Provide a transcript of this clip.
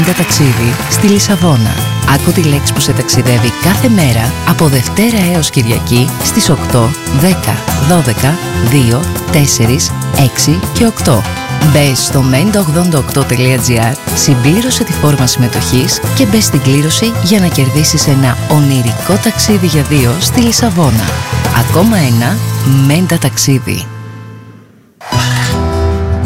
Μέντα ταξίδι στη Λισαβόνα. Άκου τη λέξη που σε ταξιδεύει κάθε μέρα από Δευτέρα έως Κυριακή στις 8, 10, 12, 2, 4, 6 και 8. Μπες στο menda88.gr, συμπλήρωσε τη φόρμα συμμετοχής και μπες στην κλήρωση για να κερδίσεις ένα ονειρικό ταξίδι για δύο στη Λισαβόνα. Ακόμα ένα Μέντα ταξίδι.